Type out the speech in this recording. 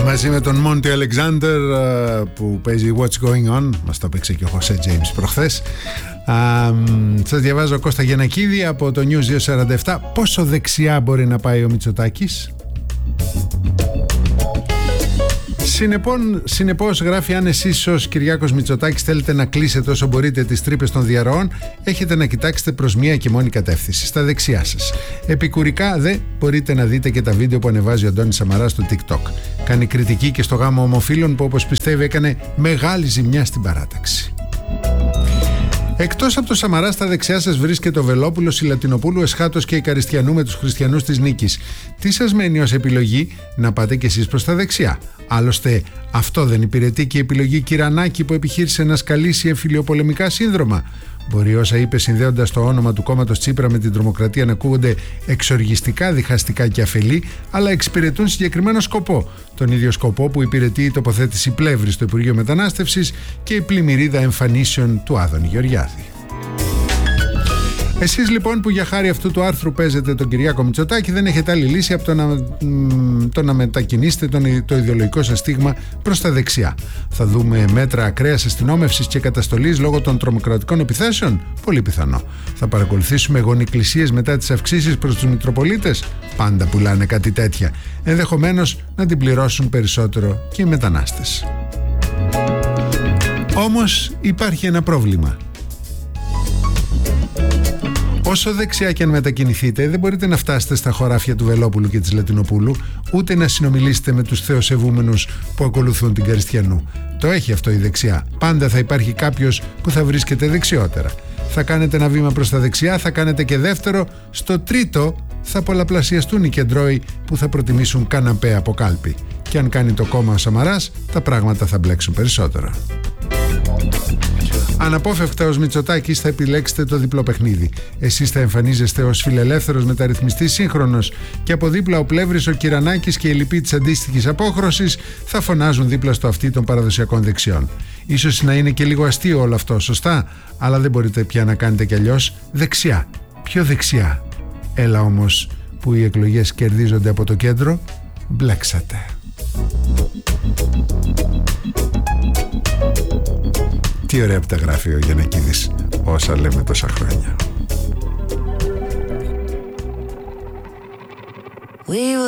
μαζί με τον Μόντι Αλεξάνδερ που παίζει What's Going On. Μας το παίξε και ο Χωσέ Τζέιμς προχθές. Σας διαβάζω Κώστα Γιαννακίδη από το News 247. Πόσο δεξιά μπορεί να πάει ο Μητσοτάκης? Συνεπώς, γράφει, αν εσείς ως Κυριάκος Μητσοτάκης θέλετε να κλείσετε όσο μπορείτε τις τρύπες των διαρροών, έχετε να κοιτάξετε προς μία και μόνη κατεύθυνση, στα δεξιά σας. Επικουρικά μπορείτε να δείτε και τα βίντεο που ανεβάζει ο Αντώνης Σαμαράς στο TikTok. Κάνει κριτική και στο γάμο ομοφύλων που, όπως πιστεύει, έκανε μεγάλη ζημιά στην παράταξη. Εκτός από το Σαμαρά, στα δεξιά σας βρίσκεται ο Βελόπουλος, η Λατινοπούλου, Εσχάτος και η Καριστιανού με τους χριστιανούς της Νίκης. Τι σας μένει ως επιλογή? Να πάτε κι εσείς προς τα δεξιά. Άλλωστε, αυτό δεν υπηρετεί και η επιλογή Κυρανάκη που επιχείρησε να σκαλίσει εμφυλιοπολεμικά σύνδρομα? Μπορεί όσα είπε συνδέοντας το όνομα του κόμματος Τσίπρα με την τρομοκρατία να ακούγονται εξοργιστικά, διχαστικά και αφελή, αλλά εξυπηρετούν συγκεκριμένο σκοπό. Τον ίδιο σκοπό που υπηρετεί η τοποθέτηση Πλεύρη στο Υπουργείο Μετανάστευσης και η πλημμυρίδα εμφανίσεων του Άδωνη Γεωργιάδη. Εσείς λοιπόν που για χάρη αυτού του άρθρου παίζετε τον Κυριάκο Μητσοτάκη, δεν έχετε άλλη λύση από το να μετακινήσετε το ιδεολογικό σας στίγμα προς τα δεξιά. Θα δούμε μέτρα ακραίας αστυνόμευσης και καταστολής λόγω των τρομοκρατικών επιθέσεων? Πολύ πιθανό. Θα παρακολουθήσουμε γονικλησίες μετά τις αυξήσεις προς τους Μητροπολίτες? Πάντα πουλάνε κάτι τέτοια. Ενδεχομένως να την πληρώσουν περισσότερο και οι μετανάστες. Όμως υπάρχει ένα πρόβλημα. Όσο δεξιά και αν μετακινηθείτε, δεν μπορείτε να φτάσετε στα χωράφια του Βελόπουλου και της Λατινοπούλου, ούτε να συνομιλήσετε με τους θεοσεβούμενους που ακολουθούν την Καριστιανού. Το έχει αυτό η δεξιά. Πάντα θα υπάρχει κάποιος που θα βρίσκεται δεξιότερα. Θα κάνετε ένα βήμα προς τα δεξιά, θα κάνετε και δεύτερο. Στο τρίτο θα πολλαπλασιαστούν οι κεντρώοι που θα προτιμήσουν καναπέ από κάλπη. Και αν κάνει το κόμμα ο Σαμαράς, τα πράγματα θα μπλέξουν περισσότερο. Αναπόφευκτα ως Μητσοτάκης θα επιλέξετε το διπλό παιχνίδι. Εσείς θα εμφανίζεστε ως φιλελεύθερος μεταρρυθμιστής σύγχρονος και από δίπλα ο Πλεύρης, ο Κυρανάκης και οι λοιποί της αντίστοιχης απόχρωσης θα φωνάζουν δίπλα στο αυτί των παραδοσιακών δεξιών. Ίσως να είναι και λίγο αστείο όλο αυτό, σωστά, αλλά δεν μπορείτε πια να κάνετε κι αλλιώς. Δεξιά. Πιο δεξιά. Έλα όμως που οι εκλογές κερδίζονται από το κέντρο, μπλέξατε. Τι ωραία που τα γράφει ο Γιαννακίδης, όσα λέμε τόσα χρόνια.